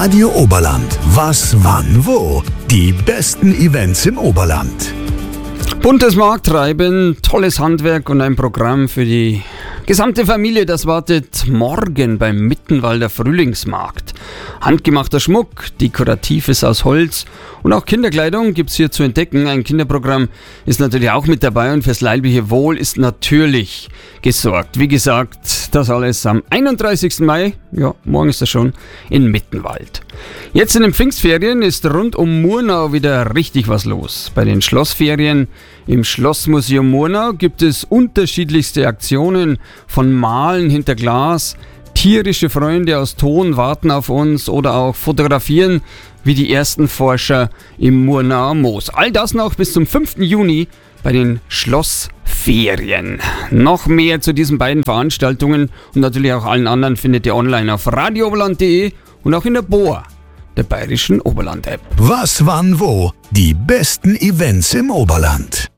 Radio Oberland. Was, wann, wo? Die besten Events im Oberland. Buntes Markttreiben, tolles Handwerk und ein Programm für die gesamte Familie, das wartet morgen beim Mittenwalder Frühlingsmarkt. Handgemachter Schmuck, Dekoratives aus Holz und auch Kinderkleidung gibt's hier zu entdecken. Ein Kinderprogramm ist natürlich auch mit dabei und fürs leibliche Wohl ist natürlich gesorgt. Wie gesagt, das alles am 31. Mai, ja, morgen ist das schon, in Mittenwald. Jetzt in den Pfingstferien ist rund um Murnau wieder richtig was los. Bei den Schlossferien im Schlossmuseum Murnau gibt es unterschiedlichste Aktionen, von Malen hinter Glas, tierische Freunde aus Ton warten auf uns oder auch fotografieren wie die ersten Forscher im Murnauer Moos. All das noch bis zum 5. Juni bei den Schlossferien. Noch mehr zu diesen beiden Veranstaltungen und natürlich auch allen anderen findet ihr online auf radiooberland.de und auch in der BOA, der Bayerischen Oberland-App. Was, wann, wo? Die besten Events im Oberland.